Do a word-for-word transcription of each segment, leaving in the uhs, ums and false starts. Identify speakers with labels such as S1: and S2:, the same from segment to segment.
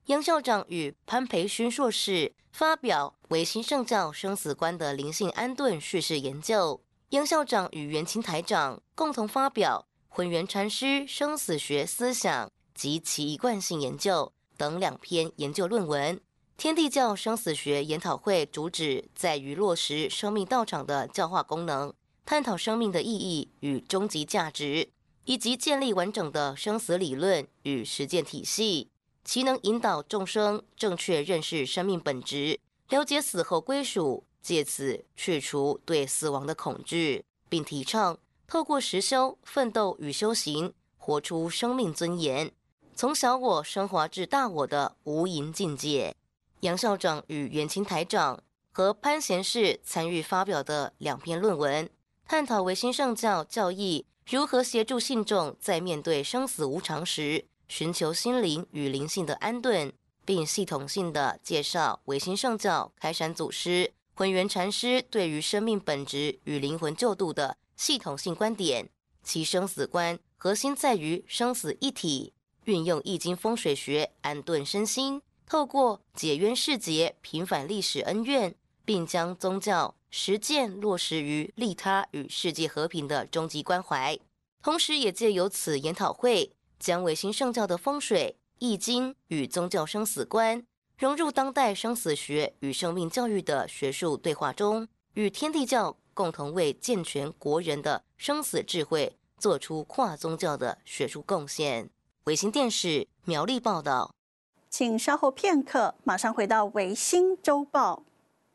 S1: 杨校长与潘培勋硕士发表维新圣教生死观的灵性安顿叙事研究，杨校长与袁琴台长共同发表浑元禅师生死学思想及其一贯性研究等两篇研究论文。天地教生死学研讨会主旨在于落实生命道场的教化功能，探讨生命的意义与终极价值，以及建立完整的生死理论与实践体系，其能引导众生正确认识生命本质，了解死后归属，借此去除对死亡的恐惧，并提倡透过实修、奋斗与修行，活出生命尊严，从小我升华至大我的无垠境界。杨校长与袁琴台长和潘贤士参与发表的两篇论文，探讨维新圣教教义如何协助信众在面对生死无常时，寻求心灵与灵性的安顿，并系统性地介绍维新圣教开山祖师浑元禅师对于生命本质与灵魂救度的系统性观点。其生死观核心在于生死一体，运用易经风水学安顿身心，透过解冤释结，平反历史恩怨，并将宗教实践落实于利他与世界和平的终极关怀。同时也借由此研讨会，将维新圣教的风水、易经与宗教生死观融入当代生死学与生命教育的学术对话中，与天地教共同为健全国人的生死智慧做出跨宗教的学术贡献。维新电视苗栗报道。
S2: 请稍后片刻，马上回到维新周报。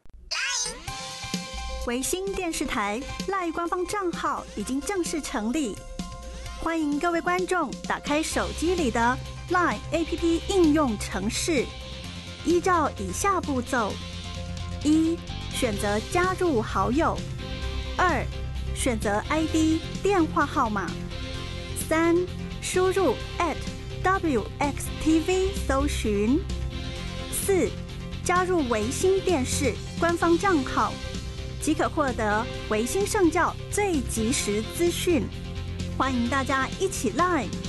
S2: 维新电视台 LINE 官方账号已经正式成立，欢迎各位观众打开手机里的 LINE A P P 应用程式，依照以下步骤：一、选择加入好友；二、选择 I D 电话号码；三、输入 at W X T V 搜寻；四、加入维新电视官方账号，即可获得维新圣教最及时资讯。欢迎大家一起 LINE